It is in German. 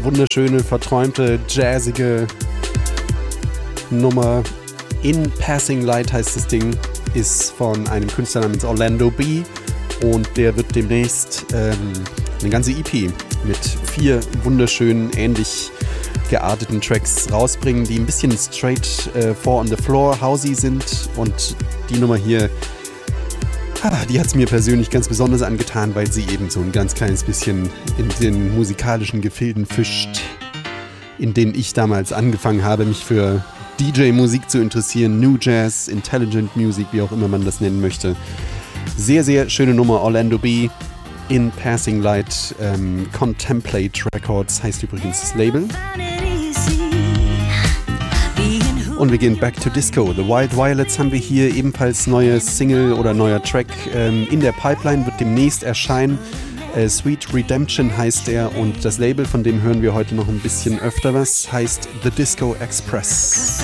wunderschöne, verträumte, jazzige Nummer. In Passing Light heißt das Ding, ist von einem Künstler namens Orlando B. Und der wird demnächst eine ganze EP mit 4 wunderschönen, ähnlich gearteten Tracks rausbringen, die ein bisschen straight 4 on the floor, housey sind. Und die Nummer hier, die hat es mir persönlich ganz besonders angetan, weil sie eben so ein ganz kleines bisschen in den musikalischen Gefilden fischt, in denen ich damals angefangen habe, mich für DJ-Musik zu interessieren, New Jazz, Intelligent Music, wie auch immer man das nennen möchte. Sehr, sehr schöne Nummer, Orlando B. In Passing Light, Contemplate Records heißt übrigens das Label. Und wir gehen back to Disco. The Wild Violets haben wir hier, ebenfalls neue Single oder neuer Track in der Pipeline, wird demnächst erscheinen. Sweet Redemption heißt er und das Label, von dem hören wir heute noch ein bisschen öfter was, heißt The Disco Express.